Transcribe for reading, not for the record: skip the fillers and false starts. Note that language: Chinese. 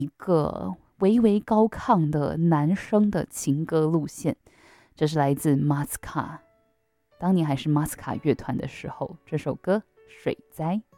个微微高亢的男声的情歌路线。这是来自马斯卡，当年还是马斯卡乐团的时候，这首歌《水灾》。